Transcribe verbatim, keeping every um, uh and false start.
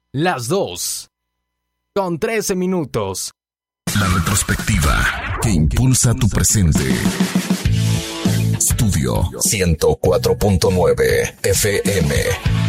Las dos, con trece minutos. La retrospectiva que impulsa tu presente. Estudio ciento cuatro punto nueve F M.